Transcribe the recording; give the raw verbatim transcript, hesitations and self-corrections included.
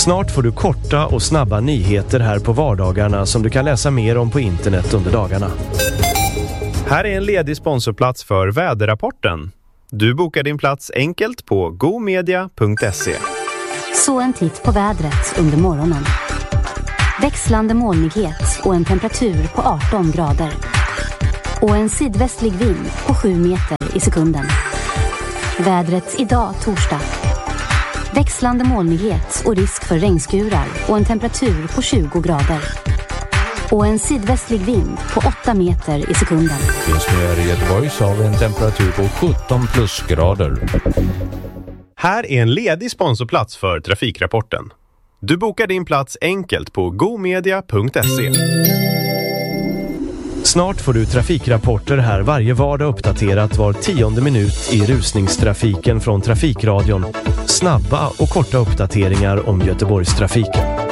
Snart får du korta och snabba nyheter här på vardagarna som du kan läsa mer om på internet under dagarna. Här är en ledig sponsorplats för väderrapporten. Du bokar din plats enkelt på gomedia punkt se. Så en titt på vädret under morgonen. Växlande molnighet och en temperatur på arton grader. Och en sydvästlig vind på sju meter i sekunden. Vädret idag torsdag. Växlande molnighet och risk för regnskurar och en temperatur på tjugo grader. Och en sydvästlig vind på åtta meter i sekunden. Just nu är i Göteborg så har vi en temperatur på sjutton plusgrader. Här är en ledig sponsorplats för trafikrapporten. Du bokar din plats enkelt på gomedia punkt se. Snart får du trafikrapporter här varje vardag uppdaterat var tionde minut i rusningstrafiken från Trafikradion. Snabba och korta uppdateringar om Göteborgstrafiken.